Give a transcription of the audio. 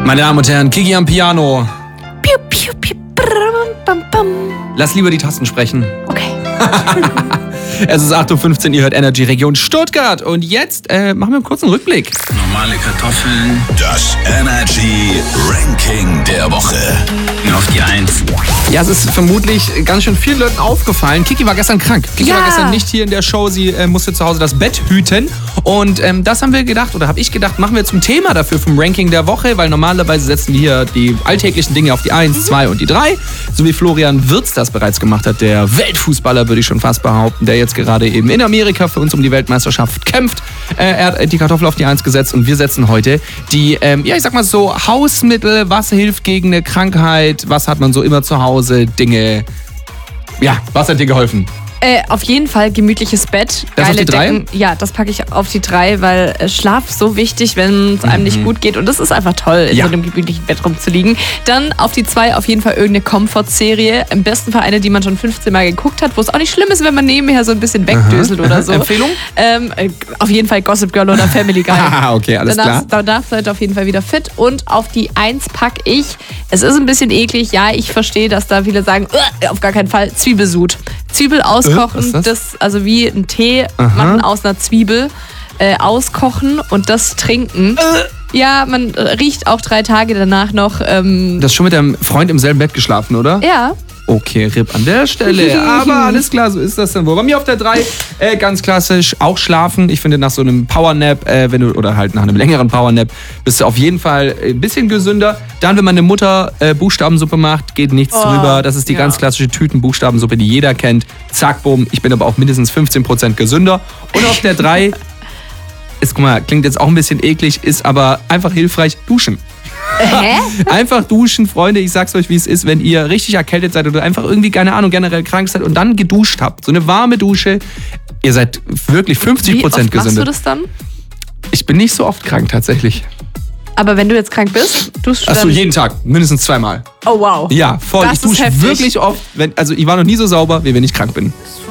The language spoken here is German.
Meine Damen und Herren, Kiki am Piano. Piu, piu, piu, bam, bam. Lass lieber die Tasten sprechen. Okay. Es ist 8.15 Uhr, ihr hört Energy Region Stuttgart. Und jetzt machen wir einen kurzen Rückblick. Normale Kartoffeln. Das Energy Ranking der Woche. Auf die 1. Ja, es ist vermutlich ganz schön vielen Leuten aufgefallen. Kiki war gestern krank. Kiki Ja. war gestern nicht hier in der Show. Sie musste zu Hause das Bett hüten. Und das haben wir gedacht, oder habe ich gedacht, machen wir zum Thema dafür vom Ranking der Woche. Weil normalerweise setzen wir hier die alltäglichen Dinge auf die 1, 2 und die 3. So wie Florian Wirtz das bereits gemacht hat. Der Weltfußballer, würde ich schon fast behaupten. Der jetzt gerade eben in Amerika für uns um die Weltmeisterschaft kämpft. Er hat die Kartoffel auf die 1 gesetzt. Und wir setzen heute die, ich sag mal so, Hausmittel. Was hilft gegen eine Krankheit? Was hat man so immer zu Hause? Dinge. Ja, was hat dir geholfen? Auf jeden Fall gemütliches Bett. Das auf die 3? Decken. Ja, das packe ich auf die 3, weil Schlaf so wichtig, wenn es einem nicht gut geht. Und das ist einfach toll, in Ja. so einem gemütlichen Bett rumzuliegen. Dann auf die 2 auf jeden Fall irgendeine Comfort-Serie. Im besten Fall eine, die man schon 15 Mal geguckt hat, wo es auch nicht schlimm ist, wenn man nebenher so ein bisschen wegdöselt oder so. Empfehlung? Auf jeden Fall Gossip Girl oder Family Guy. Ah, okay, alles klar. Danach seid ihr auf jeden Fall wieder fit. Und auf die 1 packe ich, es ist ein bisschen eklig, ja, ich verstehe, dass da viele sagen, auf gar keinen Fall, Zwiebelsud. Zwiebel was auskochen, ist das? das also wie ein Tee machen aus einer Zwiebel, auskochen und das trinken. Ja, man riecht auch 3 Tage danach noch. Du hast schon mit deinem Freund im selben Bett geschlafen, oder? Ja. Okay, RIP an der Stelle. Aber alles klar, so ist das dann wohl. Bei mir auf der 3, ganz klassisch, auch schlafen. Ich finde, nach so einem Powernap, oder halt nach einem längeren Powernap, bist du auf jeden Fall ein bisschen gesünder. Dann, wenn meine Mutter Buchstabensuppe macht, geht nichts drüber. Das ist die ganz klassische Tütenbuchstabensuppe, die jeder kennt. Zack, bumm. Ich bin aber auch mindestens 15% gesünder. Und auf der 3 ist, guck mal, klingt jetzt auch ein bisschen eklig, ist aber einfach hilfreich, duschen. Hä? Einfach duschen, Freunde, ich sag's euch, wie es ist, wenn ihr richtig erkältet seid oder einfach irgendwie, keine Ahnung, generell krank seid und dann geduscht habt. So eine warme Dusche, ihr seid wirklich 50% Wie oft machst gesünder. du das dann? Ich bin nicht so oft krank, tatsächlich. Aber wenn du jetzt krank bist, duschst du Achso, dann... jeden Tag, mindestens 2-mal. Oh wow. Ja, voll. Das Ich dusche ist heftig. wirklich oft. Ich war noch nie so sauber, wie wenn ich krank bin.